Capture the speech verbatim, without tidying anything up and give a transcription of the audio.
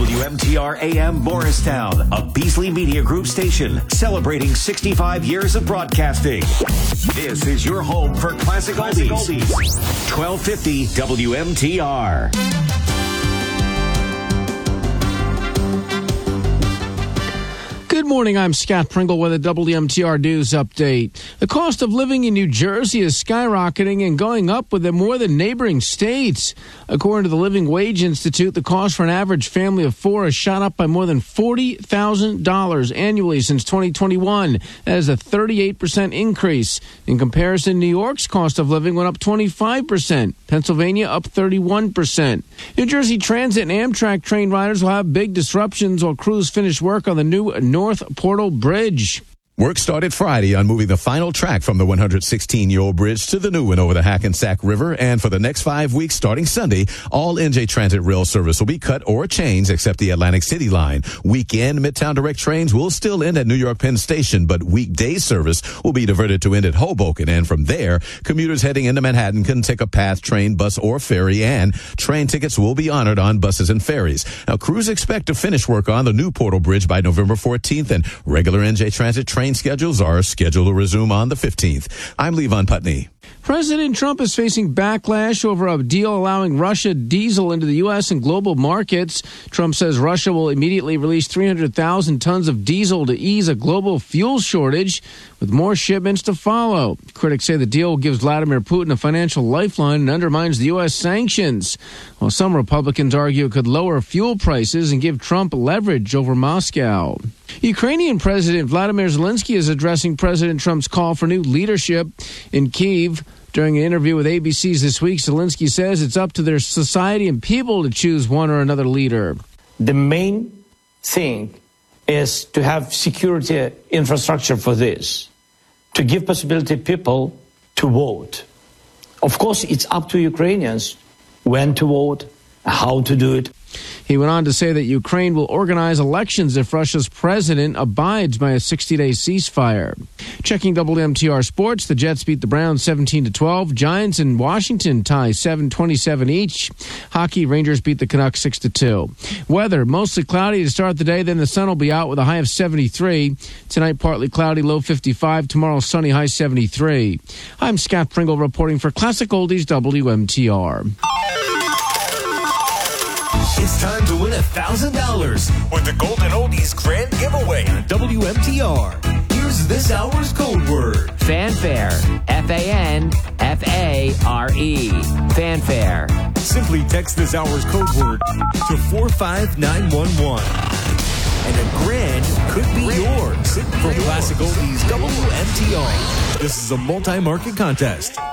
W M T R A M Morristown, a Beasley Media Group station celebrating sixty-five years of broadcasting. This is your home for classic, classic oldies. oldies. twelve fifty W M T R. Good morning, I'm Scott Pringle with a W M T R News update. The cost of living in New Jersey is skyrocketing and going up with more than neighboring states. According to the Living Wage Institute, the cost for an average family of four has shot up by more than forty thousand dollars annually since twenty twenty-one. That is a thirty-eight percent increase. In comparison, New York's cost of living went up twenty-five percent. Pennsylvania up thirty-one percent. New Jersey Transit and Amtrak train riders will have big disruptions while crews finish work on the new North Portal Bridge. Work started Friday on moving the final track from the one hundred sixteen-year-old bridge to the new one over the Hackensack River. And for the next five weeks starting Sunday, all N J Transit rail service will be cut or changed except the Atlantic City line. Weekend Midtown Direct trains will still end at New York Penn Station, but weekday service will be diverted to end at Hoboken. And from there, commuters heading into Manhattan can take a PATH train, bus, or ferry, and train tickets will be honored on buses and ferries. Now, crews expect to finish work on the new Portal Bridge by November fourteenth, and regular N J Transit train schedules are scheduled to resume on the fifteenth. I'm Levon Putney. President Trump is facing backlash over a deal allowing Russia diesel into the U S and global markets. Trump says Russia will immediately release three hundred thousand tons of diesel to ease a global fuel shortage, with more shipments to follow. Critics say the deal gives Vladimir Putin a financial lifeline and undermines the U S sanctions, while some Republicans argue it could lower fuel prices and give Trump leverage over Moscow. Ukrainian President Vladimir Zelensky is addressing President Trump's call for new leadership in Kyiv. During an interview with A B C's This Week, Zelensky says it's up to their society and people to choose one or another leader. The main thing is to have security infrastructure for this, to give possibility people to vote. Of course, it's up to Ukrainians when to vote, how to do it. He went on to say that Ukraine will organize elections if Russia's president abides by a sixty-day ceasefire. Checking W M T R Sports, the Jets beat the Browns seventeen to twelve. Giants and Washington tie seven twenty-seven each. Hockey, Rangers beat the Canucks six to two. Weather, mostly cloudy to start the day, then the sun will be out with a high of seventy-three. Tonight, partly cloudy, low fifty-five. Tomorrow, sunny, high seventy-three. I'm Scott Pringle reporting for Classic Oldies W M T R. It's time to win one thousand dollars with the Golden Oldies Grand Giveaway on W M T R. Here's this hour's code word. Fanfare. F A N F A R E. Fanfare. Simply text this hour's code word to four five nine one one. And a grand could be yours. From Classic Oldies W M T R. This is a multi-market contest.